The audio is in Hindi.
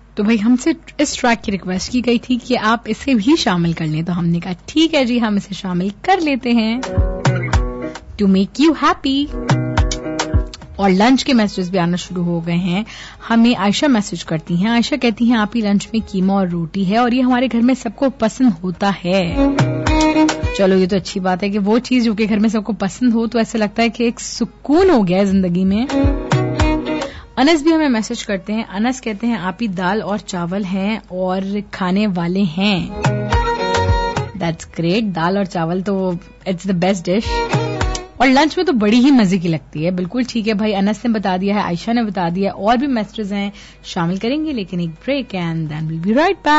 तो भाई हमसे इस ट्रैक की रिक्वेस्ट की गई थी कि आप इसे भी शामिल कर लें, तो हमने कहा ठीक है जी, हम इसे शामिल कर लेते हैं टू मेक यू हैप्पी। और लंच के मैसेजेस भी आना शुरू हो गए हैं। हमें आयशा मैसेज करती हैं। आयशा कहती हैं आप ही लंच में कीमा और रोटी है और ये हमारे घर में सबको पसंद होता है। चलो ये तो अच्छी बात है कि वो चीज जो कि घर में सबको पसंद हो, तो ऐसा लगता है कि एक सुकून हो गया है जिंदगी में। अनस भी हमें मैसेज करते हैं। अनस कहते हैं आप ही दाल और चावल हैं और खाने वाले हैं। That's great. दाल और चावल तो इट्स द बेस्ट डिश और लंच में तो बड़ी ही मजे की लगती है। बिल्कुल ठीक है भाई, अनस ने बता दिया है, आयशा ने बता दिया, और भी मैसेजेस हैं शामिल करेंगे, लेकिन एक break and then will be right back.